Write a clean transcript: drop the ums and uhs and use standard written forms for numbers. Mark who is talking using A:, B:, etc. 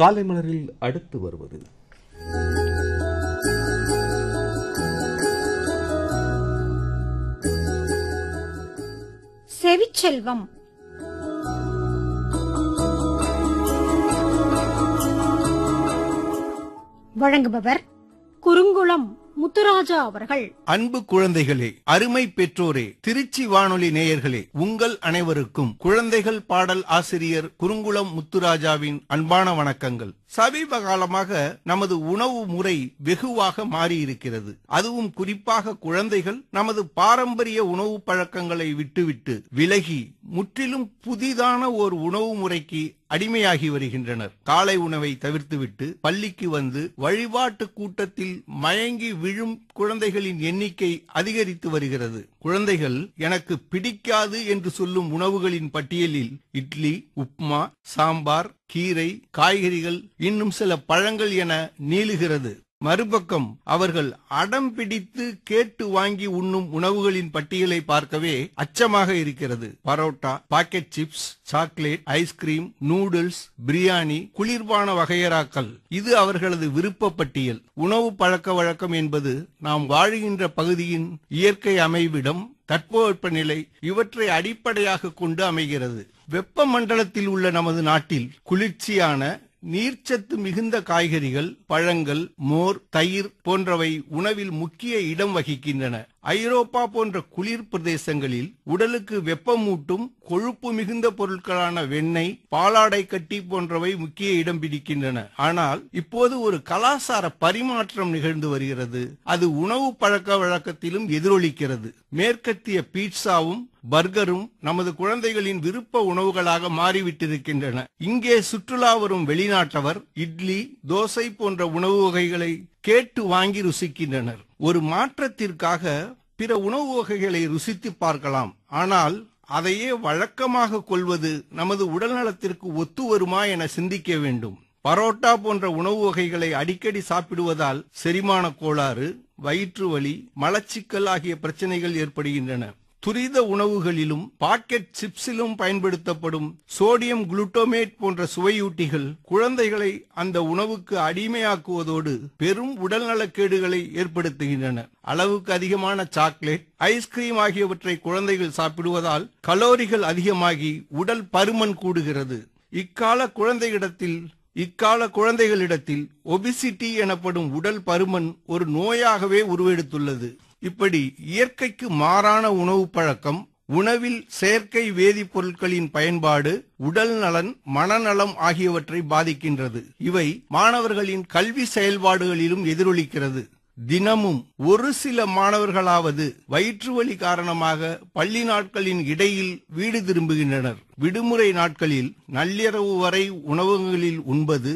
A: காலை மலரில் அடுத்து வருவது
B: செவிச்செல்வம். வழங்குபவர் குறுங்குளம் முத்துராஜா அவர்கள்.
C: அன்பு குழந்தைகளே, அருமை பெற்றோரே, திருச்சி வானொலி நேயர்களே, உங்கள் அனைவருக்கும் குழந்தைகள் பாடல் ஆசிரியர் குறுங்குளம் முத்துராஜாவின் அன்பான வணக்கங்கள். சமீப காலமாக நமது உணவு முறை வெகுவாக மாறியிருக்கிறது. அதுவும் குறிப்பாக குழந்தைகள் நமது பாரம்பரிய உணவு பழக்கங்களை விட்டுவிட்டு விலகி முற்றிலும் புதிதான ஒரு உணவு முறைக்கு அடிமையாகி வருகின்றனர். காலை உணவை தவிர்த்துவிட்டு பள்ளிக்கு வந்து வழிபாட்டு கூட்டத்தில் மயங்கி விழும் குழந்தைகளின் எண்ணிக்கை அதிகரித்து வருகிறது. குழந்தைகள் எனக்கு பிடிக்காது என்று சொல்லும் உணவுகளின் பட்டியலில் இட்லி, உப்மா, சாம்பார், கீரை, காய்கறிகள், இன்னும் சில பழங்கள் என நீளுகிறது. மறுபக்கம் அவர்கள் அடம் பிடித்து கேட்டு வாங்கி உண்ணும் உணவுகளின் பட்டியலை பார்க்கவே அச்சமாக இருக்கிறது. Parotta, packet chips, chocolate, ice cream, noodles, biryani, குளிர்பான வகையறாக்கள், இது அவர்களது விருப்ப பட்டியல். உணவு பழக்க வழக்கம் என்பது நாம் வாழுகின்ற பகுதியின் இயற்கை அமைவிடம், தட்பவெப்பநிலை, இவற்றை அடிப்படையாக கொண்டு அமைகிறது. வெப்ப மண்டலத்தில் உள்ள நமது நாட்டில் குளிர்ச்சியான நீர்ச்சத்து மிகுந்த காய்கறிகள், பழங்கள், மோர், தயிர் போன்றவை உணவில் முக்கிய இடம் வகிக்கின்றன. ஐரோப்பா போன்ற குளிர் பிரதேசங்களில் உடலுக்கு வெப்பமூட்டும் கொழுப்பு மிகுந்த பொருட்களான வெண்ணெய், பாலாடை கட்டி போன்றவை முக்கிய இடம் பிடிக்கின்றன. ஆனால் இப்போது ஒரு கலாச்சார பரிமாற்றம் நிகழ்ந்து வருகிறது. அது உணவு பழக்க வழக்கத்திலும் எதிரொலிக்கிறது. மேற்கத்திய பீட்சாவும் பர்கரும் நமது குழந்தைகளின் விருப்ப உணவுகளாக மாறிவிட்டிருக்கின்றன. இங்கே சுற்றுலா வரும் வெளிநாட்டவர் இட்லி, தோசை போன்ற உணவு வகைகளை கேட்டு வாங்கி ருசிக்கின்றனர். ஒரு மாற்றத்திற்காக பிற உணவு வகைகளை ருசித்து பார்க்கலாம். ஆனால் அதையே வழக்கமாக கொள்வது நமது உடல் நலத்திற்கு ஒத்து வருமா என சிந்திக்க வேண்டும். பரோட்டா போன்ற உணவு வகைகளை அடிக்கடி சாப்பிடுவதால் செரிமான கோளாறு, வயிற்று வலி, மலச்சிக்கல் ஆகிய பிரச்சனைகள் ஏற்படுகின்றன. துரித உணவுகளிலும் பாக்கெட் சிப்ஸிலும் பயன்படுத்தப்படும் சோடியம் குளுட்டோமேட் போன்ற சுவையூட்டிகள் குழந்தைகளை அந்த உணவுக்கு அடிமையாக்குவதோடு பெரும் உடல்நலக்கேடுகளை ஏற்படுத்துகின்றன. அளவுக்கு அதிகமான சாக்லேட், ஐஸ்கிரீம் ஆகியவற்றை குழந்தைகள் சாப்பிடுவதால் கலோரிகள் அதிகமாகி உடல் பருமன் கூடுகிறது. இக்கால குழந்தைகளிடத்தில் ஒபிசிட்டி எனப்படும் உடல் பருமன் ஒரு நோயாகவே உருவெடுத்துள்ளது. இப்படி இயற்கைக்கு மாறான உணவு பழக்கம், உணவில் செயற்கை வேதிப்பொருட்களின் பயன்பாடு உடல் நலன், மனநலம் ஆகியவற்றை பாதிக்கின்றது. இவை மாணவர்களின் கல்வி செயல்பாடுகளிலும் எதிரொலிக்கிறது. தினமும் ஒரு சில மாணவர்களாவது வயிற்று வலி காரணமாக பள்ளி நாட்களின் இடையில் வீடு திரும்புகின்றனர். விடுமுறை நாட்களில் நள்ளிரவு வரை உணவகங்களில் உண்பது,